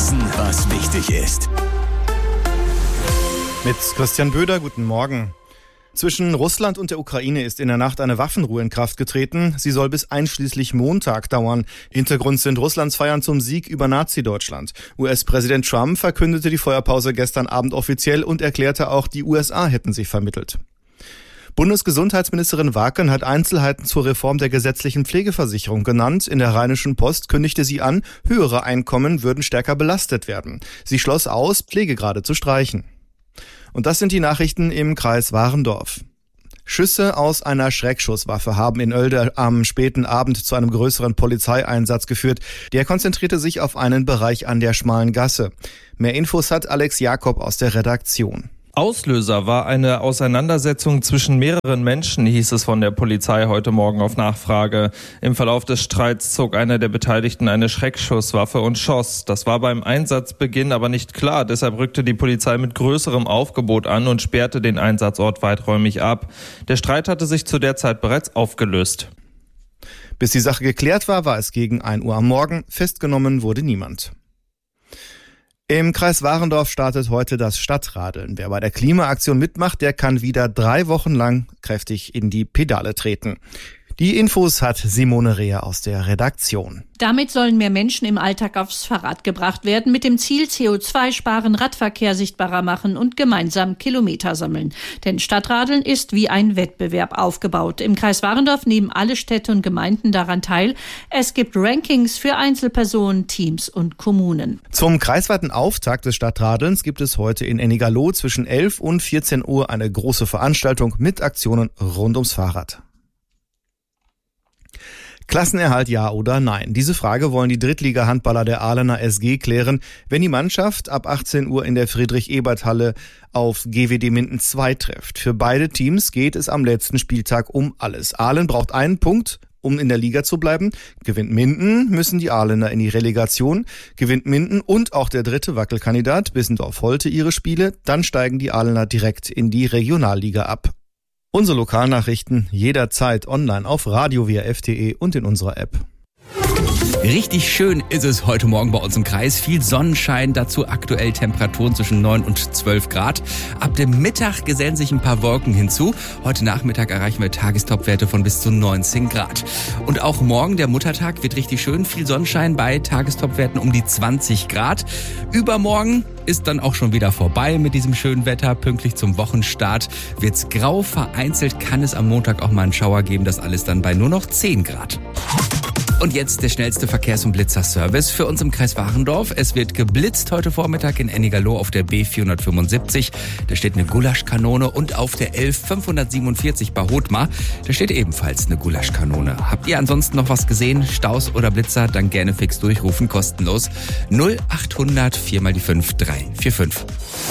Wissen, was wichtig ist. Mit Christian Böder, guten Morgen. Zwischen Russland und der Ukraine ist in der Nacht eine Waffenruhe in Kraft getreten. Sie soll bis einschließlich Montag dauern. Hintergrund sind Russlands Feiern zum Sieg über Nazi-Deutschland. US-Präsident Trump verkündete die Feuerpause gestern Abend offiziell und erklärte auch, die USA hätten sie vermittelt. Bundesgesundheitsministerin Waken hat Einzelheiten zur Reform der gesetzlichen Pflegeversicherung genannt. In der Rheinischen Post kündigte sie an, höhere Einkommen würden stärker belastet werden. Sie schloss aus, Pflegegrade zu streichen. Und das sind die Nachrichten im Kreis Warendorf. Schüsse aus einer Schreckschusswaffe haben in Oelde am späten Abend zu einem größeren Polizeieinsatz geführt. Der konzentrierte sich auf einen Bereich an der Schmalen Gasse. Mehr Infos hat Alex Jakob aus der Redaktion. Auslöser war eine Auseinandersetzung zwischen mehreren Menschen, hieß es von der Polizei heute Morgen auf Nachfrage. Im Verlauf des Streits zog einer der Beteiligten eine Schreckschusswaffe und schoss. Das war beim Einsatzbeginn aber nicht klar. Deshalb rückte die Polizei mit größerem Aufgebot an und sperrte den Einsatzort weiträumig ab. Der Streit hatte sich zu der Zeit bereits aufgelöst. Bis die Sache geklärt war, war es gegen 1 Uhr am Morgen. Festgenommen wurde niemand. Im Kreis Warendorf startet heute das Stadtradeln. Wer bei der Klimaaktion mitmacht, der kann wieder 3 Wochen lang kräftig in die Pedale treten. Die Infos hat Simone Reher aus der Redaktion. Damit sollen mehr Menschen im Alltag aufs Fahrrad gebracht werden, mit dem Ziel CO2 sparen, Radverkehr sichtbarer machen und gemeinsam Kilometer sammeln. Denn Stadtradeln ist wie ein Wettbewerb aufgebaut. Im Kreis Warendorf nehmen alle Städte und Gemeinden daran teil. Es gibt Rankings für Einzelpersonen, Teams und Kommunen. Zum kreisweiten Auftakt des Stadtradelns gibt es heute in Ennigerloh zwischen 11 und 14 Uhr eine große Veranstaltung mit Aktionen rund ums Fahrrad. Klassenerhalt ja oder nein? Diese Frage wollen die Drittliga-Handballer der Ahlener SG klären, wenn die Mannschaft ab 18 Uhr in der Friedrich-Ebert-Halle auf GWD Minden 2 trifft. Für beide Teams geht es am letzten Spieltag um alles. Ahlen braucht einen Punkt, um in der Liga zu bleiben. Gewinnt Minden, müssen die Ahlener in die Relegation. Gewinnt Minden und auch der dritte Wackelkandidat Bissendorf-Holte ihre Spiele, dann steigen die Ahlener direkt in die Regionalliga ab. Unsere Lokalnachrichten jederzeit online auf radio.wrf.de und in unserer App. Richtig schön ist es heute Morgen bei uns im Kreis. Viel Sonnenschein, dazu aktuell Temperaturen zwischen 9 und 12 Grad. Ab dem Mittag gesellen sich ein paar Wolken hinzu. Heute Nachmittag erreichen wir Tagestopwerte von bis zu 19 Grad. Und auch morgen, der Muttertag, wird richtig schön. Viel Sonnenschein bei Tagestopwerten um die 20 Grad. Übermorgen ist dann auch schon wieder vorbei mit diesem schönen Wetter. Pünktlich zum Wochenstart wird's grau. Vereinzelt kann es am Montag auch mal einen Schauer geben. Das alles dann bei nur noch 10 Grad. Und jetzt der schnellste Verkehrs- und Blitzerservice für uns im Kreis Warendorf. Es wird geblitzt heute Vormittag in Ennigerloh auf der B475. Da steht eine Gulaschkanone und auf der 11547 bei Hothmar. Da steht ebenfalls eine Gulaschkanone. Habt ihr ansonsten noch was gesehen? Staus oder Blitzer? Dann gerne fix durchrufen, kostenlos. 0800 4 mal die 5 345.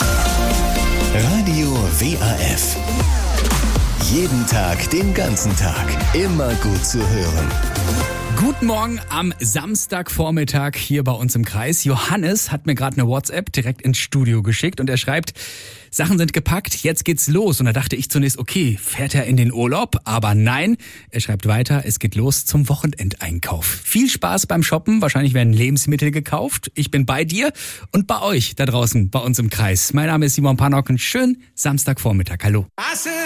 Radio WAF. Jeden Tag, den ganzen Tag. Immer gut zu hören. Guten Morgen am Samstagvormittag hier bei uns im Kreis. Johannes hat mir gerade eine WhatsApp direkt ins Studio geschickt und er schreibt, Sachen sind gepackt, jetzt geht's los. Und da dachte ich zunächst, okay, fährt er in den Urlaub? Aber nein, er schreibt weiter, es geht los zum Wochenendeinkauf. Viel Spaß beim Shoppen, wahrscheinlich werden Lebensmittel gekauft. Ich bin bei dir und bei euch da draußen bei uns im Kreis. Mein Name ist Simon Pannock und schönen Samstagvormittag. Hallo.